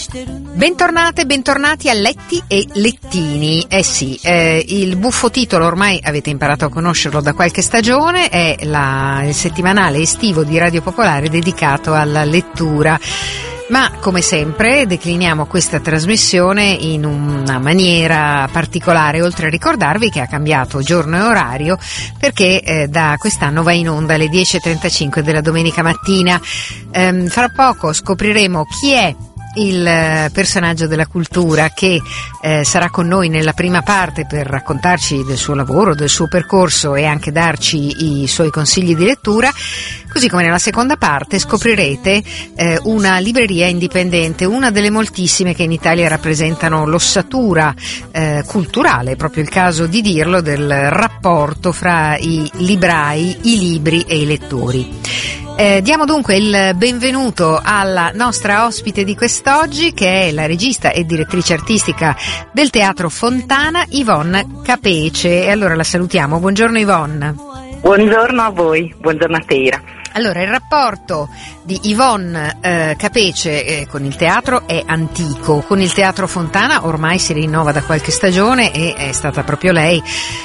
Bentornate, bentornati a Letti e Lettini. Sì, il buffo titolo ormai avete imparato a conoscerlo da qualche stagione, è il settimanale estivo di Radio Popolare dedicato alla lettura. Ma come sempre decliniamo questa trasmissione in una maniera particolare, oltre a ricordarvi che ha cambiato giorno e orario perché da quest'anno va in onda alle 10:35 della domenica mattina. Fra poco scopriremo chi è il personaggio della cultura che sarà con noi nella prima parte per raccontarci del suo lavoro, del suo percorso e anche darci i suoi consigli di lettura, così come nella seconda parte scoprirete una libreria indipendente, una delle moltissime che in Italia rappresentano l'ossatura culturale, è proprio il caso di dirlo, del rapporto fra i librai, i libri e i lettori. Diamo dunque il benvenuto alla nostra ospite di quest'oggi, che è la regista e direttrice artistica del Teatro Fontana, Yvonne Capece. E allora la salutiamo. Buongiorno Yvonne. Buongiorno a voi, buongiorno a Teira. Allora, il rapporto di Yvonne Capece con il teatro è antico. Con il Teatro Fontana ormai si rinnova da qualche stagione e è stata proprio lei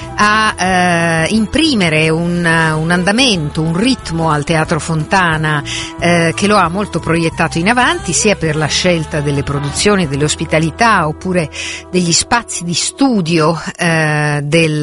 a imprimere un andamento, un ritmo al Teatro Fontana che lo ha molto proiettato in avanti, sia per la scelta delle produzioni, delle ospitalità oppure degli spazi di studio dei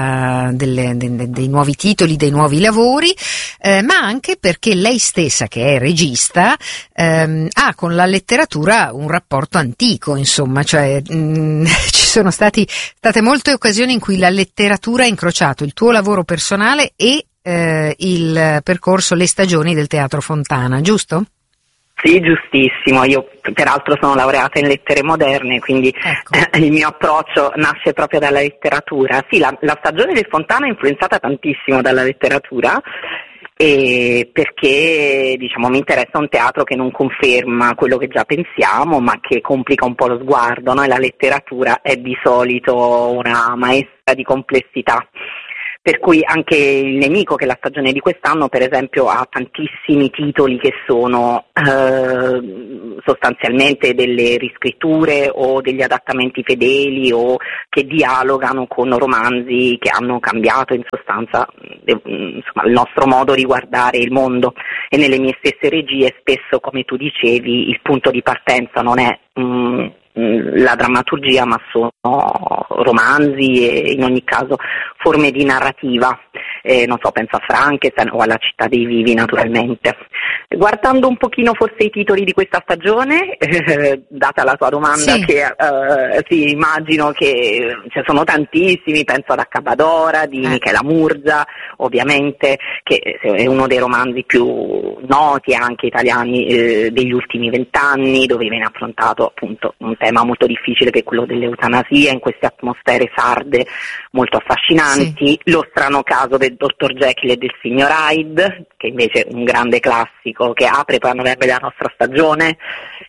nuovi titoli, dei nuovi lavori, ma anche perché lei stessa, che è regista, ha con la letteratura un rapporto antico, insomma, cioè ci sono state molte occasioni in cui la letteratura ha incrociato il tuo lavoro personale e il percorso, le stagioni del Teatro Fontana, giusto? Sì, giustissimo. Io peraltro sono laureata in lettere moderne, quindi ecco, il mio approccio nasce proprio dalla letteratura. Sì, la stagione del Fontana è influenzata tantissimo dalla letteratura, e perché mi interessa un teatro che non conferma quello che già pensiamo, ma che complica un po' lo sguardo, no? E la letteratura è di solito una maestra di complessità. Per cui anche Il Nemico, che è la stagione di quest'anno, per esempio, ha tantissimi titoli che sono sostanzialmente delle riscritture o degli adattamenti fedeli o che dialogano con romanzi che hanno cambiato in sostanza il nostro modo di guardare il mondo. E nelle mie stesse regie spesso, come tu dicevi, il punto di partenza non è la drammaturgia, ma sono romanzi e in ogni caso forme di narrativa, penso a Frankenstein o alla Città dei Vivi, naturalmente. Guardando un pochino forse i titoli di questa stagione, data la tua domanda, sì, che sì, immagino che ce sono tantissimi, penso ad Accabadora di Michela Murgia, ovviamente, che è uno dei romanzi più noti anche italiani degli ultimi 20 anni, dove viene affrontato appunto un tema molto difficile che è quello dell'eutanasia in queste atmosfere sarde molto affascinanti. Sì. Lo strano caso del Dottor Jekyll e del Signor Hyde, che invece è un grande classico che apre poi a novembre la nostra stagione,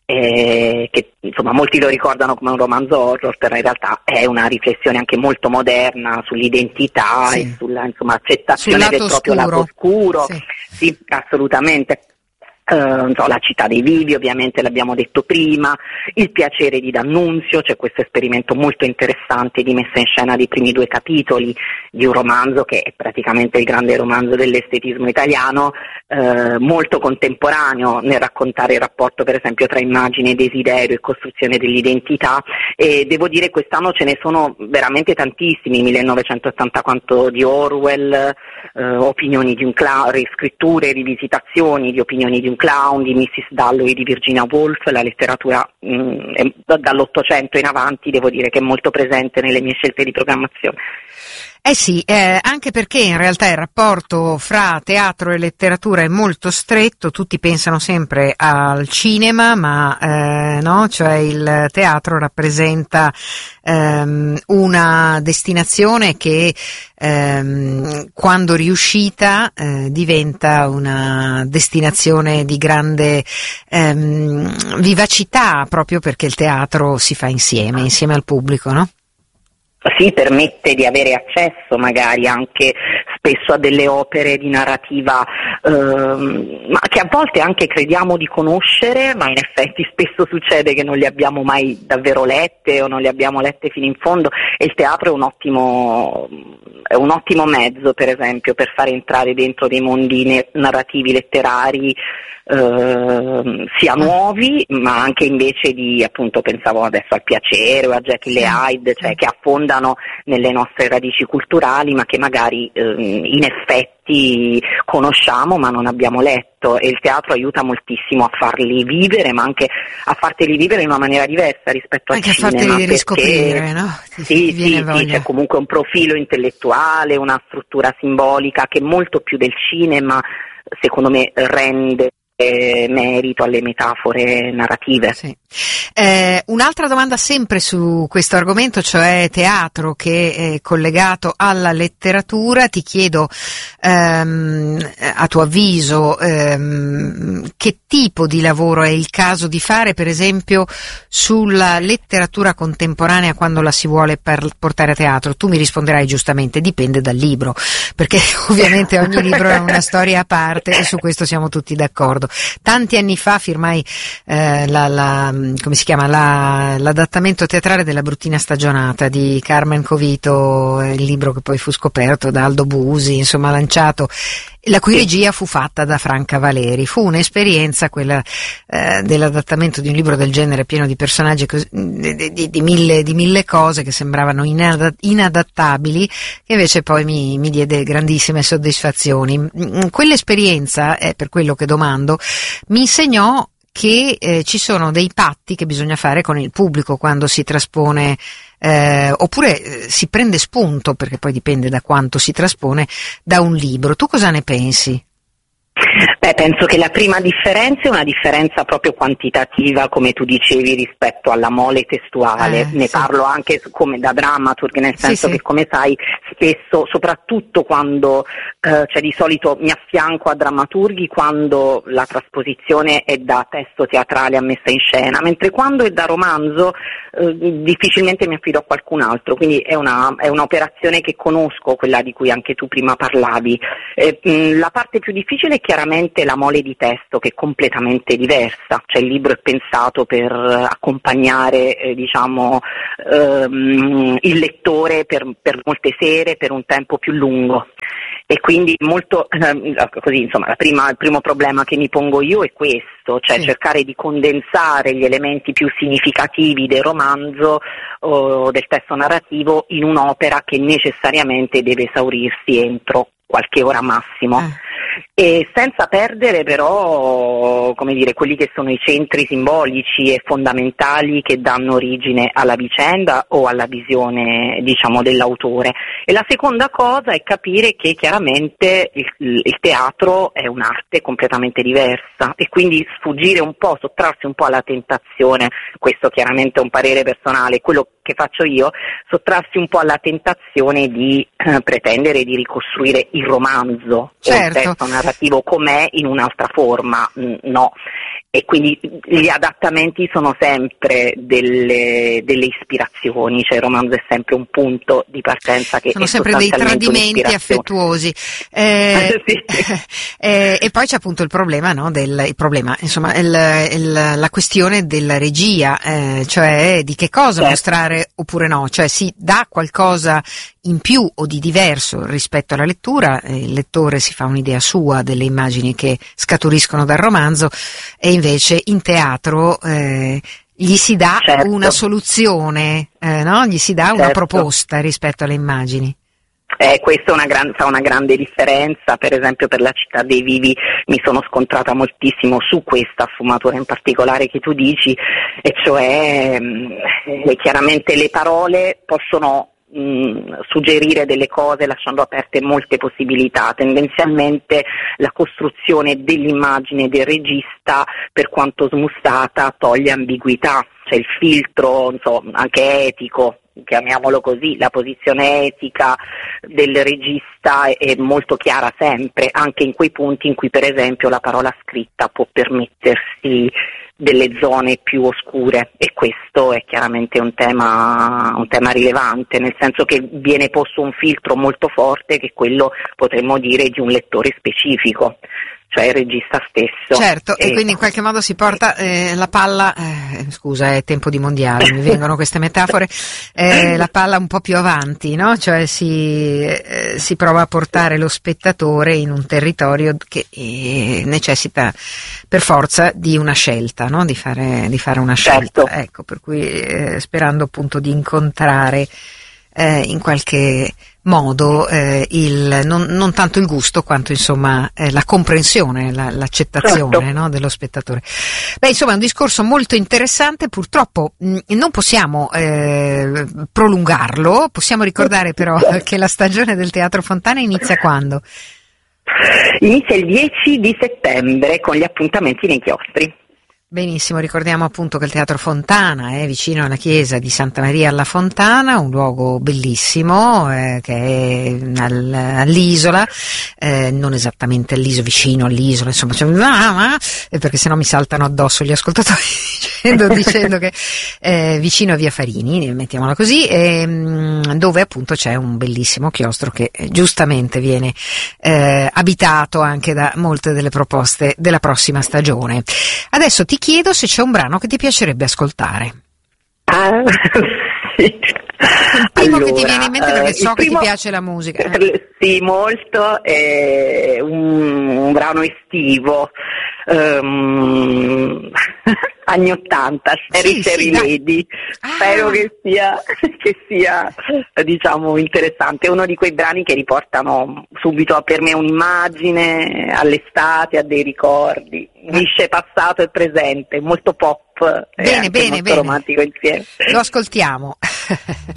che molti lo ricordano come un romanzo horror, però in realtà è una riflessione anche molto moderna sull'identità, sì, e sulla accettazione del proprio lato oscuro. Sì, sì, assolutamente. La Città dei Vivi, ovviamente l'abbiamo detto prima, Il piacere di D'Annunzio, c'è questo esperimento molto interessante di messa in scena dei primi 2 capitoli di un romanzo che è praticamente il grande romanzo dell'estetismo italiano, molto contemporaneo nel raccontare il rapporto per esempio tra immagine e desiderio e costruzione dell'identità, e devo dire quest'anno ce ne sono veramente tantissimi, 1984 di Orwell, opinioni di un clown, riscritture, rivisitazioni di opinioni di un clown, di Mrs. Dalloway di Virginia Woolf. La letteratura dall'Ottocento in avanti devo dire che è molto presente nelle mie scelte di programmazione. Sì, anche perché in realtà il rapporto fra teatro e letteratura è molto stretto, tutti pensano sempre al cinema, ma no, cioè il teatro rappresenta una destinazione che quando riuscita diventa una destinazione di grande vivacità, proprio perché il teatro si fa insieme al pubblico, no? Sì, permette di avere accesso magari anche spesso a delle opere di narrativa ma che a volte anche crediamo di conoscere, ma in effetti spesso succede che non le abbiamo mai davvero lette o non le abbiamo lette fino in fondo, e il teatro è un ottimo mezzo, per esempio, per fare entrare dentro dei mondi narrativi letterari sia nuovi, ma anche invece di, appunto, pensavo adesso al Piacere o a Jekyll e Hyde, cioè che affondano nelle nostre radici culturali, ma che magari in effetti conosciamo ma non abbiamo letto, e il teatro aiuta moltissimo a farli vivere, ma anche a farteli vivere in una maniera diversa rispetto al cinema, anche a farteli riscoprire, no? Sì, c'è comunque un profilo intellettuale, una struttura simbolica che molto più del cinema, secondo me, rende merito alle metafore narrative. Sì. Un'altra domanda sempre su questo argomento, cioè teatro che è collegato alla letteratura. Ti chiedo, a tuo avviso, che tipo di lavoro è il caso di fare, per esempio, sulla letteratura contemporanea quando la si vuole portare a teatro? Tu mi risponderai giustamente, dipende dal libro, perché ovviamente ogni libro ha una storia a parte e su questo siamo tutti d'accordo. Tanti anni fa firmai l'adattamento teatrale della Bruttina stagionata di Carmen Covito, il libro che poi fu scoperto da Aldo Busi, insomma lanciato, la cui regia fu fatta da Franca Valeri. Fu un'esperienza quella dell'adattamento di un libro del genere, pieno di personaggi di mille cose che sembravano inadattabili, che invece poi mi diede grandissime soddisfazioni. Quell'esperienza, è per quello che domando, mi insegnò che ci sono dei patti che bisogna fare con il pubblico quando si traspone, oppure si prende spunto, perché poi dipende da quanto si traspone, da un libro. Tu cosa ne pensi? Beh, penso che la prima differenza è una differenza proprio quantitativa, come tu dicevi, rispetto alla mole testuale. Ne parlo anche come da dramaturg, nel senso che, come sai, spesso, soprattutto quando cioè di solito mi affianco a drammaturghi quando la trasposizione è da testo teatrale a messa in scena, mentre quando è da romanzo difficilmente mi affido a qualcun altro, quindi è un'operazione che conosco, quella di cui anche tu prima parlavi. La parte più difficile è chiaramente la mole di testo, che è completamente diversa, cioè il libro è pensato per accompagnare il lettore per molte sere, per un tempo più lungo, e quindi molto così, insomma, il primo problema che mi pongo io è questo, cioè cercare di condensare gli elementi più significativi del romanzo o del testo narrativo in un'opera che necessariamente deve esaurirsi entro qualche ora massimo. E senza perdere però, come dire, quelli che sono i centri simbolici e fondamentali che danno origine alla vicenda o alla visione, diciamo, dell'autore. E la seconda cosa è capire che chiaramente il teatro è un'arte completamente diversa, e quindi sottrarsi un po' alla tentazione, questo chiaramente è un parere personale, quello che faccio io, sottrarsi un po' alla tentazione di pretendere di ricostruire il romanzo o il testo narrativo com'è in un'altra forma, no. E quindi gli adattamenti sono sempre delle ispirazioni, cioè il romanzo è sempre un punto di partenza che sono è sempre dei tradimenti affettuosi. E poi c'è appunto il problema, no? La questione della regia, cioè di che cosa mostrare oppure no, cioè si dà qualcosa in più o di diverso rispetto alla lettura, il lettore si fa un'idea sua delle immagini che scaturiscono dal romanzo, e invece in teatro gli si dà una soluzione, no? Gli si dà una proposta rispetto alle immagini. Questa fa una grande differenza. Per esempio, per La città dei vivi mi sono scontrata moltissimo su questa sfumatura in particolare che tu dici, e cioè chiaramente le parole possono suggerire delle cose lasciando aperte molte possibilità. Tendenzialmente la costruzione dell'immagine del regista, per quanto smussata, toglie ambiguità, cioè il filtro, anche etico, chiamiamolo così, la posizione etica del regista è molto chiara sempre, anche in quei punti in cui per esempio la parola scritta può permettersi delle zone più oscure, e questo è chiaramente un tema rilevante, nel senso che viene posto un filtro molto forte, che è quello, potremmo dire, di un lettore specifico, cioè il regista stesso. Certo, e quindi in qualche modo si porta la palla, scusa, è tempo di mondiali, mi vengono queste metafore, la palla un po' più avanti, no? Cioè si prova a portare lo spettatore in un territorio che necessita per forza di una scelta, no? Di fare una scelta. Certo. Ecco, per cui sperando appunto di incontrare in qualche modo non tanto il gusto quanto insomma la comprensione, l'accettazione, Certo. no, dello spettatore. Beh, insomma è un discorso molto interessante, purtroppo non possiamo prolungarlo, possiamo ricordare però che la stagione del Teatro Fontana inizia quando? Inizia il 10 di settembre con gli appuntamenti nei chiostri. Benissimo, ricordiamo appunto che il Teatro Fontana è vicino alla chiesa di Santa Maria alla Fontana, un luogo bellissimo che è all'isola, non esattamente all'isola, vicino all'isola, insomma, perché sennò mi saltano addosso gli ascoltatori dicendo che vicino a Via Farini, mettiamola così, dove appunto c'è un bellissimo chiostro che giustamente viene abitato anche da molte delle proposte della prossima stagione. Adesso ti chiedo se c'è un brano che ti piacerebbe ascoltare. Sì. Il primo che ti viene in mente, perché so che ti piace la musica. Sì, molto, è un brano estivo, anni 80, Sherry Lady. Spero che sia diciamo interessante. È uno di quei brani che riportano subito per me un'immagine all'estate, a dei ricordi, unisce passato e presente, molto pop, Bene, molto romantico insieme. Lo ascoltiamo.